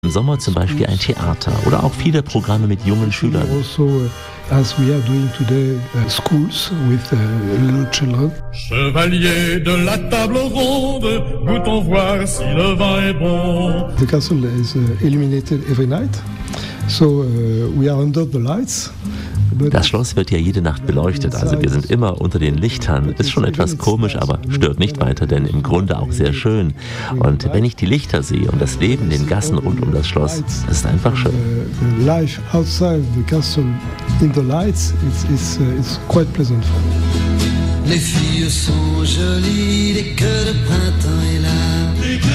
Im Sommer zum Beispiel ein Theater oder auch viele Programme mit jungen Schülern. Also, as we are doing today, schools with little children. Chevalier de la table ronde, goûtons voir si le vin est bon. The castle is illuminated every night, so we are under the lights. Das Schloss wird ja jede Nacht beleuchtet, also wir sind immer unter den Lichtern. Ist schon etwas komisch, aber stört nicht weiter, denn im Grunde auch sehr schön. Und wenn ich die Lichter sehe und das Leben in den Gassen rund um das Schloss, das ist einfach schön. The life outside the castle in the lights, it's quite pleasant for me. Les filles sont jolies, dès que le printemps est là.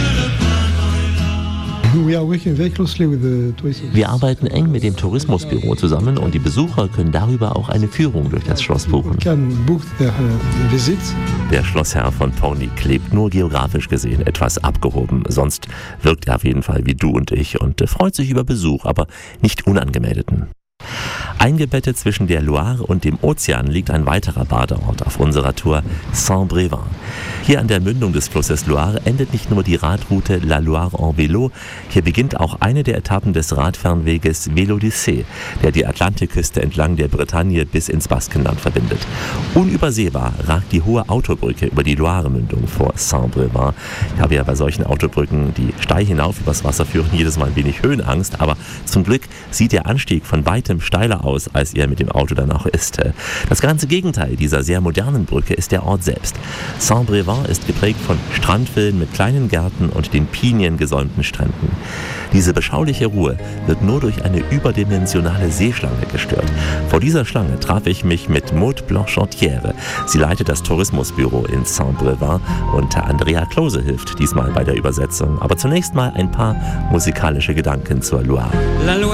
We are working very closely with the tourism. Wir arbeiten eng mit dem Tourismusbüro zusammen und die Besucher können darüber auch eine Führung durch das Schloss buchen. Can book their visit. Der Schlossherr von Pornic lebt nur geografisch gesehen etwas abgehoben. Sonst wirkt er auf jeden Fall wie du und ich und freut sich über Besuch, aber nicht unangemeldeten. Eingebettet zwischen der Loire und dem Ozean liegt ein weiterer Badeort auf unserer Tour, Saint-Brévin. Hier an der Mündung des Flusses Loire endet nicht nur die Radroute La Loire en Vélo, hier beginnt auch eine der Etappen des Radfernweges Vélodyssée, der die Atlantikküste entlang der Bretagne bis ins Baskenland verbindet. Unübersehbar ragt die hohe Autobrücke über die Loire-Mündung vor Saint-Brévin. Ich habe ja bei solchen Autobrücken, die steil hinauf übers Wasser führen, jedes Mal ein wenig Höhenangst, aber zum Glück sieht der Anstieg von weitem steiler aus, als er mit dem Auto danach ist. Das ganze Gegenteil dieser sehr modernen Brücke ist der Ort selbst. Saint-Brévin ist geprägt von Strandvillen mit kleinen Gärten und den piniengesäumten Stränden. Diese beschauliche Ruhe wird nur durch eine überdimensionale Seeschlange gestört. Vor dieser Schlange traf ich mich mit Maud Blanchantière. Sie leitet das Tourismusbüro in Saint-Brévin und Andrea Klose hilft diesmal bei der Übersetzung. Aber zunächst mal ein paar musikalische Gedanken zur Loire.